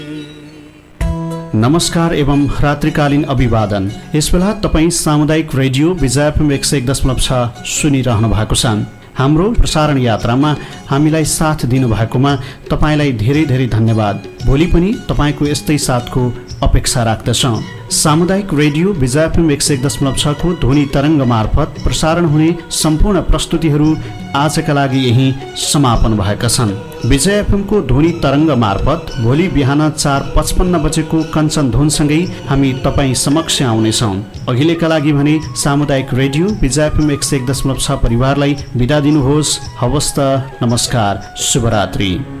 नमस्कार एवं रात्रिकालीन अभिवादन। यसबेला तपाईँ सामुदायिक रेडियो विजय एफएम 101.6 सुनिरहनु भएको छ। हाम्रो प्रसारण यात्रामा हामीलाई साथ दिनुभएकोमा तपाईँलाई धेरै धेरै धन्यवाद। भोलि पनि तपाईँको यस्तै साथको अपेक्षा राख्दछौँ। सामुदायिक रेडियो विजय एफएम 101.6 को ध्वनि तरङ्ग मार्फत प्रसारण हुने सम्पूर्ण प्रस्तुतिहरू आजका लागि यही समापन भएका छन्। विजय एफएम को ध्वनि तरङ्ग मार्फत भोलि बिहान 4:55 बजेको कञ्चन धुनसँगै हामी तपाईँ समक्ष आउनेछौँ। अहिलेका लागि भने सामुदायिक रेडियो विजय एफएम 101.6 परिवारलाई बिदा दिनुहोस्। हवस् त, नमस्कार, शुभरात्रि।